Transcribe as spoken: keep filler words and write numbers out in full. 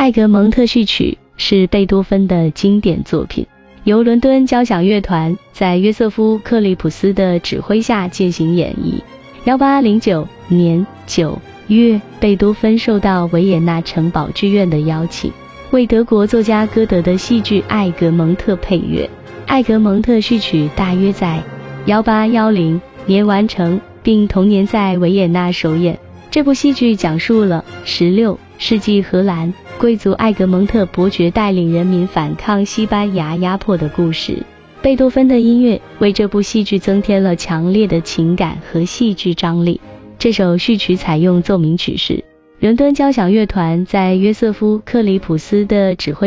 艾格蒙特序曲是贝多芬的经典作品，由伦敦交响乐团在约瑟夫·克利普斯的指挥下进行演绎。一八零九年九月，贝多芬受到维也纳城堡剧院的邀请，为德国作家歌德的戏剧《艾格蒙特》配乐。艾格蒙特序曲大约在一八一零年完成，并同年在维也纳首演。这部戏剧讲述了十六世纪荷兰贵族艾格蒙特伯爵带领人民反抗西班牙压迫的故事。贝多芬的音乐为这部戏剧增添了强烈的情感和戏剧张力。这首序曲采用奏鸣曲式，伦敦交响乐团在约瑟夫·克里普斯的指挥